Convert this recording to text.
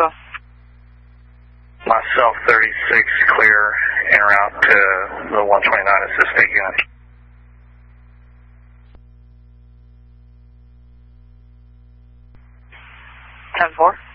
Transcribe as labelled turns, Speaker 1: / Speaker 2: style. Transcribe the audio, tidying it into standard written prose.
Speaker 1: 12.
Speaker 2: Myself 36, clear en route to the 129 assist state unit.
Speaker 1: 10-4.